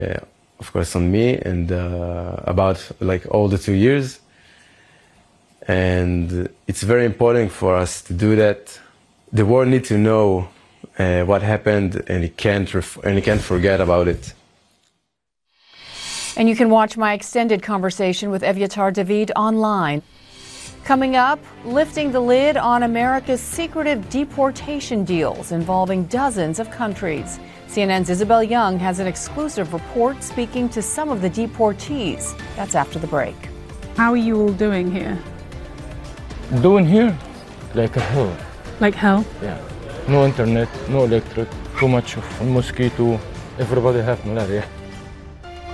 of course, on me and about like all the 2 years. And it's very important for us to do that. The world needs to know what happened, and it can't forget about it. And you can watch my extended conversation with Evyatar David online. Coming up, lifting the lid on America's secretive deportation deals involving dozens of countries. CNN's Isabel Young has an exclusive report speaking to some of the deportees. That's after the break. How are you all doing here? Doing here like a hell. Like hell? Yeah. No internet, no electric, too much of mosquito. Everybody have malaria.